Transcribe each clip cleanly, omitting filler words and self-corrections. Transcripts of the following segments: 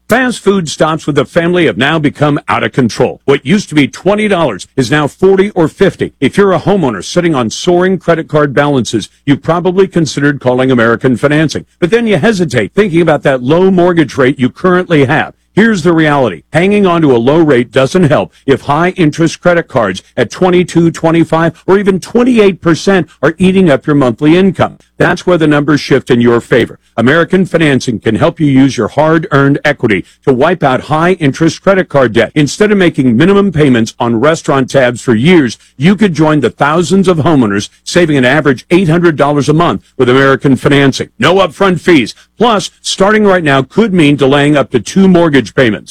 Fast food stops with the family have now become out of control. What used to be $20 is now $40 or $50. If you're a homeowner sitting on soaring credit card balances, you probably considered calling American Financing. But then you hesitate, thinking about that low mortgage rate you currently have. Here's the reality. Hanging on to a low rate doesn't help if high-interest credit cards at 22, 25, or even 28% are eating up your monthly income. That's where the numbers shift in your favor. American Financing can help you use your hard-earned equity to wipe out high-interest credit card debt. Instead of making minimum payments on restaurant tabs for years, you could join the thousands of homeowners saving an average $800 a month with American Financing. No upfront fees. Plus, starting right now could mean delaying up to 2 mortgage payments.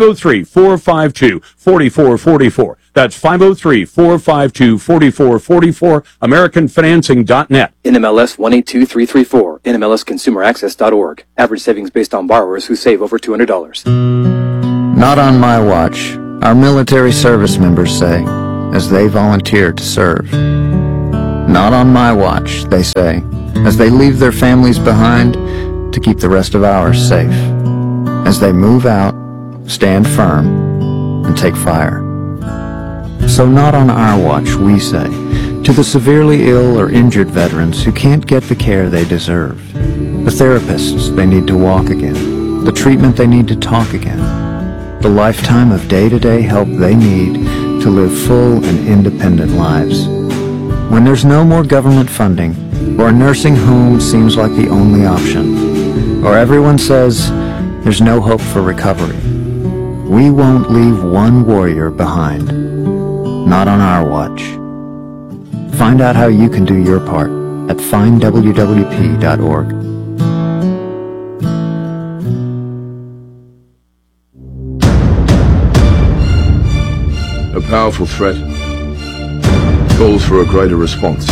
503-452-4444. That's 503-452-4444. AmericanFinancing.net. NMLS 182334. NMLSConsumerAccess.org. Average savings based on borrowers who save over $200. Not on my watch, our military service members say, as they volunteer to serve. Not on my watch, they say, as they leave their families behind to keep the rest of ours safe. As they move out, stand firm, and take fire. So not on our watch, we say, to the severely ill or injured veterans who can't get the care they deserve, the therapists they need to walk again, the treatment they need to talk again, the lifetime of day-to-day help they need to live full and independent lives. When there's no more government funding, or a nursing home seems like the only option, or everyone says there's no hope for recovery, we won't leave one warrior behind. Not on our watch. Find out how you can do your part at findwwp.org. A powerful threat calls for a greater response.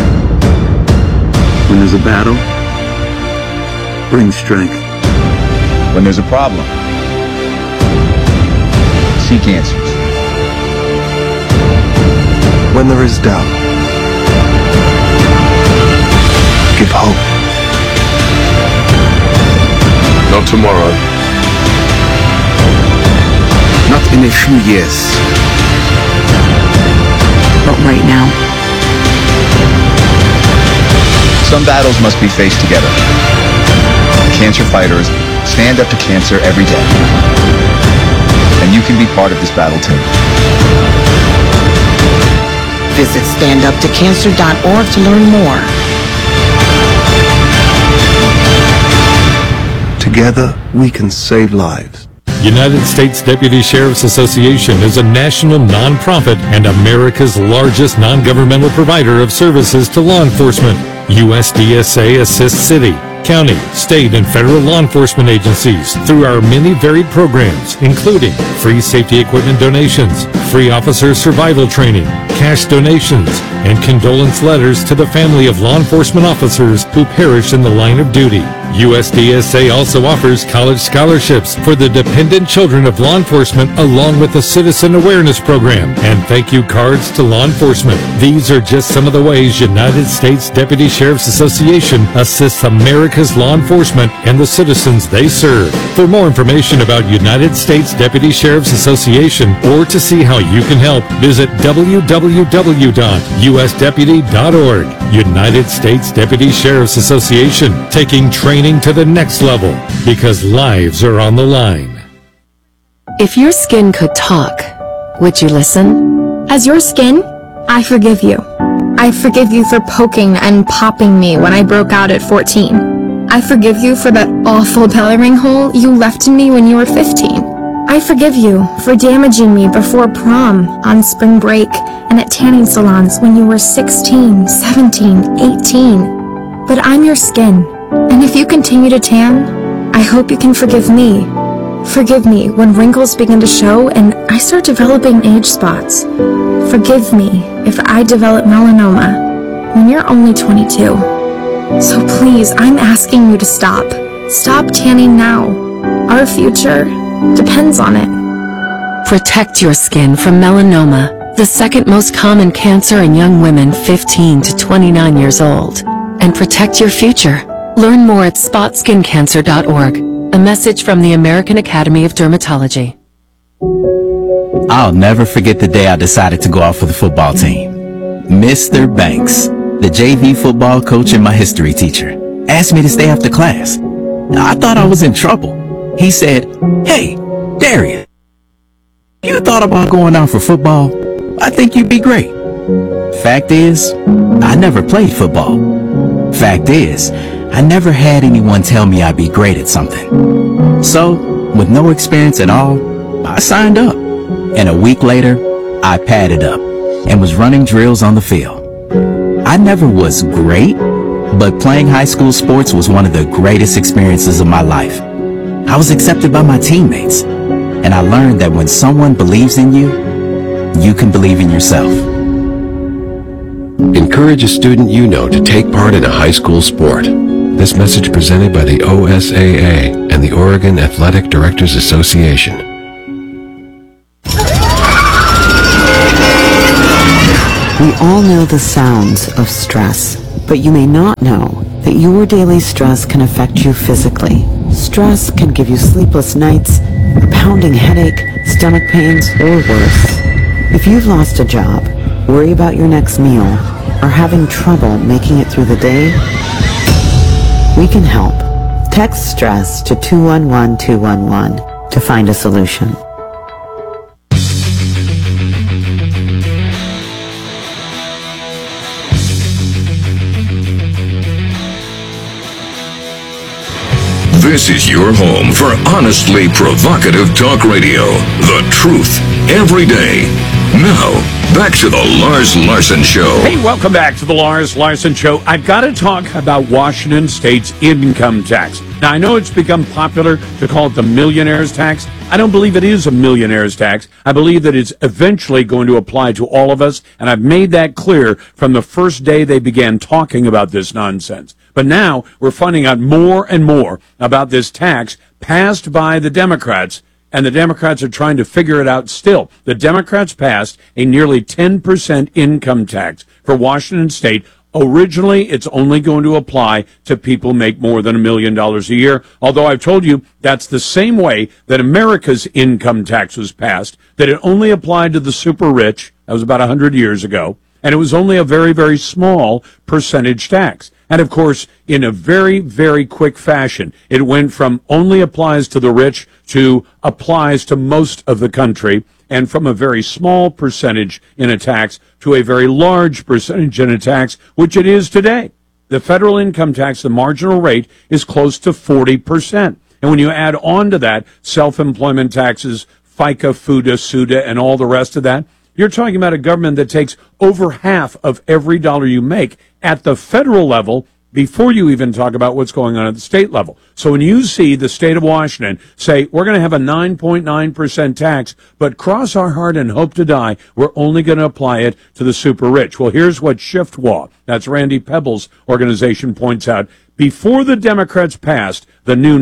When there's a battle, bring strength. When there's a problem, seek answers. When there is doubt, give hope. Not tomorrow. Not in a few years, but right now. Some battles must be faced together. Cancer fighters stand up to cancer every day. And you can be part of this battle too. Visit standuptocancer.org to learn more. together we can save lives. United States Deputy Sheriff's Association is a national nonprofit and America's largest non-governmental provider of services to law enforcement. USDSA assists city, county, state, and federal law enforcement agencies through our many varied programs, including free safety equipment donations, free officer survival training, cash donations, and condolence letters to the family of law enforcement officers who perished in the line of duty. USDSA also offers college scholarships for the dependent children of law enforcement, along with a citizen awareness program and thank you cards to law enforcement. These are just some of the ways United States Deputy Sheriff's Association assists America's law enforcement and the citizens they serve. For more information about United States Deputy Sheriff's Association or to see how you can help, visit www.usdeputy.org. United States Deputy Sheriff's Association, taking training to the next level because lives are on the line. If your skin could talk, would you listen? As your skin, I forgive you. I forgive you for poking and popping me when I broke out at 14. I forgive you for that awful belly ring hole you left in me when you were 15. I forgive you for damaging me before prom, on spring break, and at tanning salons when you were 16, 17, 18. But I'm your skin, and if you continue to tan, I hope you can forgive me. Forgive me when wrinkles begin to show and I start developing age spots. Forgive me if I develop melanoma when you're only 22. So please, I'm asking you to stop. Stop tanning now. Our future depends on it. Protect your skin from melanoma, the second most common cancer in young women 15 to 29 years old. And protect your future. Learn more at spotskincancer.org. A message from the American Academy of Dermatology. I'll never forget the day I decided to go out for the football team. Mr. Banks, the JV football coach and my history teacher, asked me to stay after class. I thought I was in trouble. He said, "Hey, Darius, you thought about going out for football? I think you'd be great." Fact is, I never played football. Fact is, I never had anyone tell me I'd be great at something. So, with no experience at all, I signed up. And a week later, I padded up and was running drills on the field. I never was great, but playing high school sports was one of the greatest experiences of my life. I was accepted by my teammates, and I learned that when someone believes in you, you can believe in yourself. Encourage a student you know to take part in a high school sport. This message presented by the OSAA and the Oregon Athletic Directors Association. We all know the sounds of stress, but you may not know that your daily stress can affect you physically. Stress can give you sleepless nights, a pounding headache, stomach pains, or worse. If you've lost a job, worry about your next meal, or having trouble making it through the day, we can help. Text stress to 211211 to find a solution. This is your home for honestly provocative talk radio. The truth, every day. Now, back to the Lars Larson Show. Hey, welcome back to the Lars Larson Show. I've got to talk about Washington State's income tax. Now, I know it's become popular to call it the millionaire's tax. I don't believe it is a millionaire's tax. I believe that it's eventually going to apply to all of us, and I've made that clear from the first day they began talking about this nonsense. But now we're finding out more and more about this tax passed by the Democrats, and the Democrats are trying to figure it out still. The Democrats passed a nearly 10% income tax for Washington State. Originally, it's only going to apply to people who make more than $1 million a year, although I've told you that's the same way that America's income tax was passed, that it only applied to the super rich. That was about 100 years ago, and it was only a very, very small percentage tax. And, of course, in a very, very quick fashion, it went from only applies to the rich to applies to most of the country, and from a very small percentage in a tax to a very large percentage in a tax, which it is today. The federal income tax, the marginal rate, is close to 40%. And when you add on to that self-employment taxes, FICA, FUTA, SUTA, and all the rest of that, you're talking about a government that takes over half of every dollar you make at the federal level before you even talk about what's going on at the state level. So when you see the state of Washington say, we're going to have a 9.9% tax, but cross our heart and hope to die, we're only going to apply it to the super rich. Well, here's what ShiftWall, that's Randy Pebble's organization, points out. Before the Democrats passed the new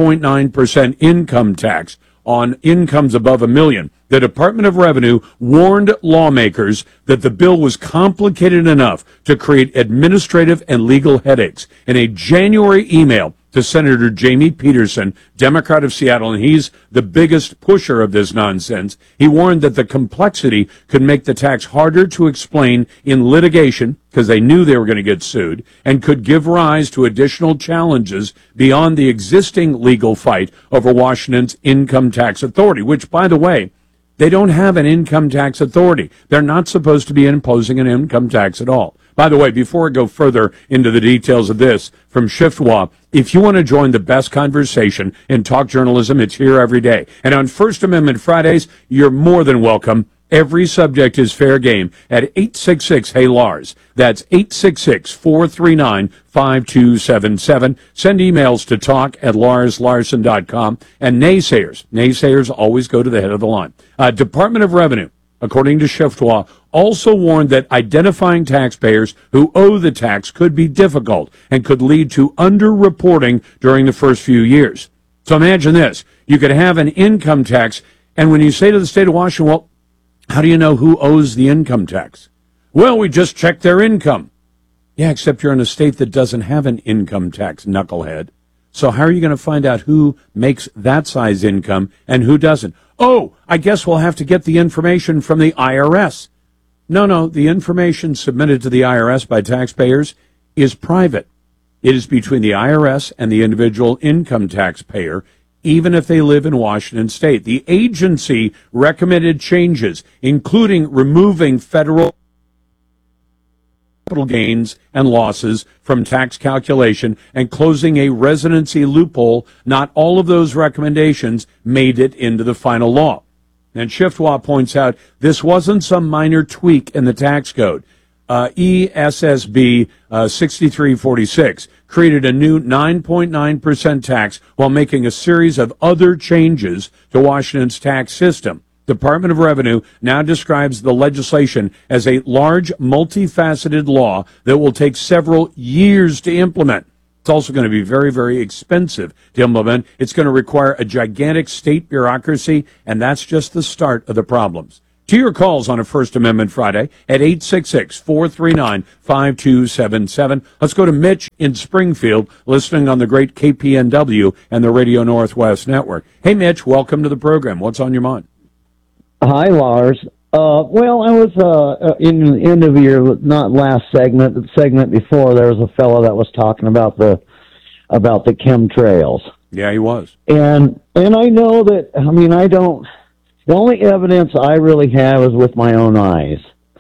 9.9% income tax on incomes above $1 million, the Department of Revenue warned lawmakers that the bill was complicated enough to create administrative and legal headaches. In a January email to Senator Jamie Peterson, Democrat of Seattle, and he's the biggest pusher of this nonsense, he warned that the complexity could make the tax harder to explain in litigation, because they knew they were going to get sued, and could give rise to additional challenges beyond the existing legal fight over Washington's income tax authority, which, by the way, they don't have an income tax authority. They're not supposed to be imposing an income tax at all. By the way, before I go further into the details of this, from ShiftWall, if you want to join the best conversation in talk journalism, it's here every day. And on First Amendment Fridays, you're more than welcome. Every subject is fair game at 866-HEY-LARS. That's 866-439-5277. Send emails to talk@larslarson.com. And naysayers always go to the head of the line. Department of Revenue, according to ShiftWall, also warned that identifying taxpayers who owe the tax could be difficult and could lead to underreporting during the first few years. So imagine this. You could have an income tax, and when you say to the state of Washington, well, how do you know who owes the income tax? Well, we just check their income. Yeah, except you're in a state that doesn't have an income tax, knucklehead. So how are you going to find out who makes that size income and who doesn't? Oh, I guess we'll have to get the information from the IRS. No, the information submitted to the IRS by taxpayers is private. It is between the IRS and the individual income taxpayer, even if they live in Washington state. The agency recommended changes, including removing federal capital gains and losses from tax calculation and closing a residency loophole. Not all of those recommendations made it into the final law. And Shiftwa points out this wasn't some minor tweak in the tax code. ESSB 6346 created a new 9.9% tax while making a series of other changes to Washington's tax system. Department of Revenue now describes the legislation as a large, multifaceted law that will take several years to implement. It's also going to be very, very expensive to implement. It's going to require a gigantic state bureaucracy, and that's just the start of the problems. To your calls on a First Amendment Friday at 866-439-5277. Let's go to Mitch in Springfield, listening on the great KPNW and the Radio Northwest Network. Hey, Mitch, welcome to the program. What's on your mind? Hi, Lars. Well, I was in the end of your, not last segment, the segment before, there was a fellow that was talking about the chemtrails. Yeah, he was. And I know that, I mean, the only evidence I really have is with my own eyes.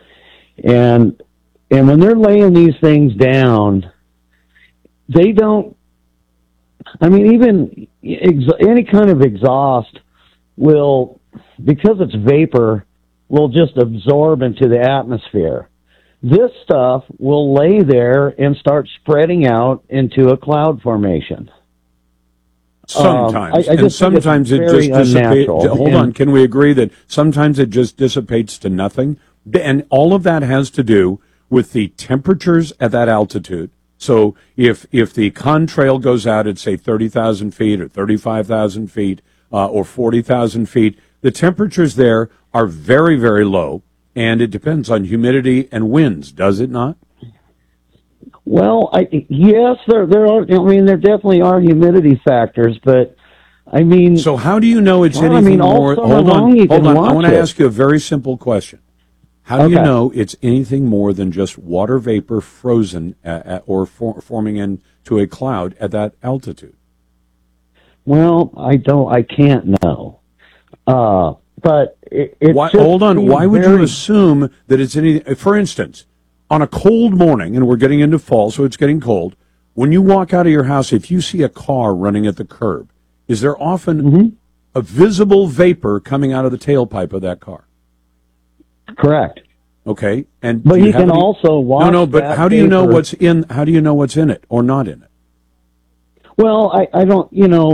And when they're laying these things down, they don't, I mean, even any kind of exhaust will, because it's vapor, will just absorb into the atmosphere. This stuff will lay there and start spreading out into a cloud formation. Sometimes. I and sometimes it just dissipates. Hold on. Can we agree that sometimes it just dissipates to nothing? And all of that has to do with the temperatures at that altitude. So if the contrail goes out at, say, 30,000 feet or 35,000 feet or 40,000 feet, the temperatures there are very, very low, and it depends on humidity and winds, does it not? Well, yes, there are. I mean, there definitely are humidity factors, but I mean. So how do you know it's anything more? Hold on. I want to ask you a very simple question. How do you know it's anything more than just water vapor frozen or forming into a cloud at that altitude? Well, I can't know. But hold on. Why would you assume that it's anything? For instance, on a cold morning, and we're getting into fall, so it's getting cold, when you walk out of your house, if you see a car running at the curb, is there often a visible vapor coming out of the tailpipe of that car? Correct. Okay. But you can also watch. No, but how do you know what's in? How do you know what's in it or not in it? Well, I don't.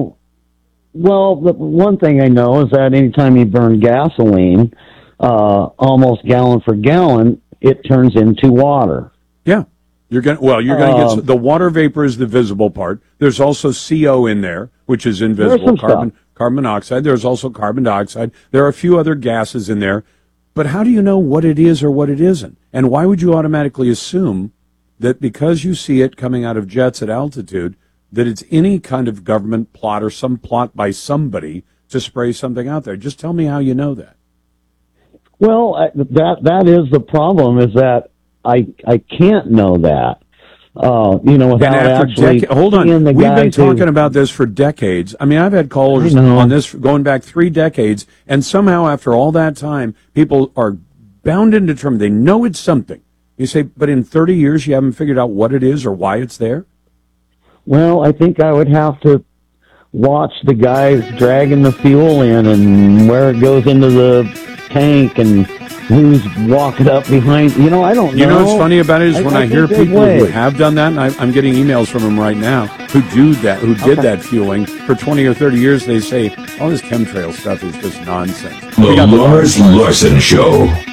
Well, the one thing I know is that anytime you burn gasoline, almost gallon for gallon, it turns into water. Yeah. You're going to get the water vapor is the visible part. There's also CO in there, which is invisible, carbon monoxide. There's also carbon dioxide. There are a few other gases in there. But how do you know what it is or what it isn't? And why would you automatically assume that because you see it coming out of jets at altitude, that it's any kind of government plot or some plot by somebody to spray something out there? Just tell me how you know that. Well, that is the problem, is that I can't know that. Without actually hold on. We've been talking about this for decades. I mean, I've had callers on this going back 3 decades, and somehow after all that time, people are bound and determined. They know it's something. You say, but in 30 years, you haven't figured out what it is or why it's there? Well, I think I would have to watch the guys dragging the fuel in and where it goes into the tank and who's walking up behind. I don't know. You know what's funny about it is when I hear people who have done that, and I'm getting emails from them right now who did that fueling for 20 or 30 years, they say, all this chemtrail stuff is just nonsense. The Lars Larson Show.